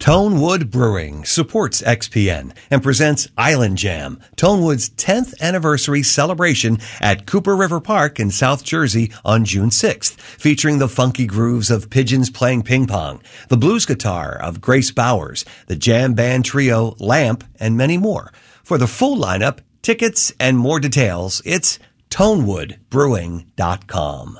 Tonewood Brewing supports XPN and presents Island Jam, Tonewood's 10th anniversary celebration at Cooper River Park in South Jersey on June 6th, featuring the funky grooves of pigeons playing ping pong, the blues guitar of Grace Bowers, the jam band trio Lamp, and many more. For the full lineup, tickets, and more details, it's tonewoodbrewing.com.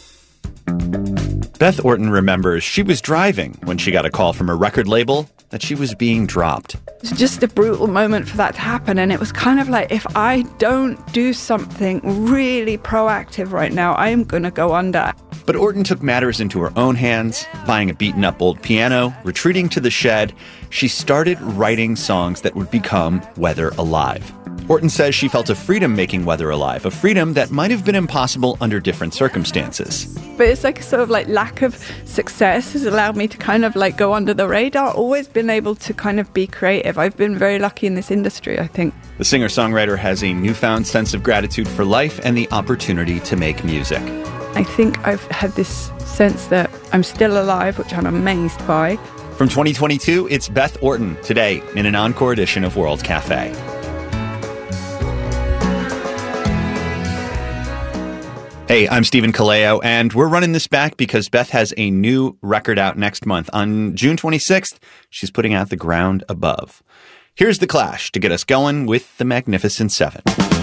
Beth Orton remembers she was driving when she got a call from a record label that she was being dropped. It's just a brutal moment for that to happen, and it was kind of like, if I don't do something really proactive right now, I am going to go under. But Orton took matters into her own hands, buying a beaten-up old piano, retreating to the shed. She started writing songs that would become Weather Alive. Orton says she felt a freedom making Weather Alive, a freedom that might have been impossible under different circumstances. But it's like sort of like lack of success has allowed me to kind of like go under the radar, always been able to kind of be creative. I've been very lucky in this industry, I think. The singer-songwriter has a newfound sense of gratitude for life and the opportunity to make music. I think I've had this sense that I'm still alive, which I'm amazed by. From 2022, it's Beth Orton today in an encore edition of World Cafe. Hey, I'm Stephen Kaleo, and we're running this back because Beth has a new record out next month. On June 26th, she's putting out The Ground Above. Here's The Clash to get us going with the Magnificent Seven.